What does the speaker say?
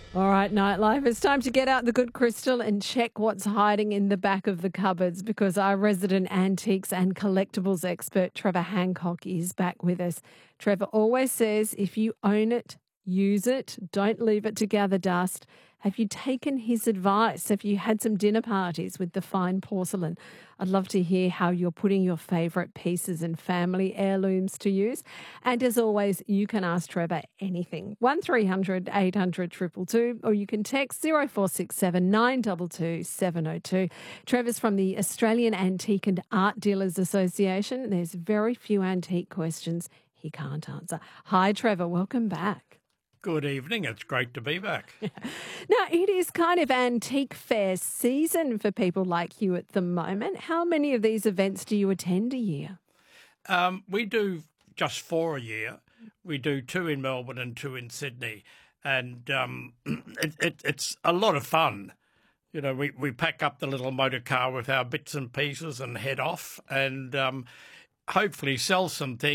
All right, Nightlife, it's time to get out the good crystal and check what's hiding in the back of the cupboards because our resident antiques and collectibles expert, Trevor Hancock, is back with us. Trevor always says if you own it, use it, don't leave it to gather dust. Have you taken his advice? Have you had some dinner parties with the fine porcelain? I'd love to hear how you're putting your favourite pieces and family heirlooms to use. And as always, you can ask Trevor anything. 1300 800 222, or you can text 0467 922 702. Trevor's from the Australian Antique and Art Dealers Association. There's very few antique questions he can't answer. Hi, Trevor. Welcome back. Good evening. It's great to be back. Now, it is kind of antique fair season for people like you at the moment. How many of these events do you attend a year? We do just 4 a year. We do 2 in Melbourne and 2 in Sydney. And it's a lot of fun. You know, we pack up the little motor car with our bits and pieces and head off and hopefully sell some things.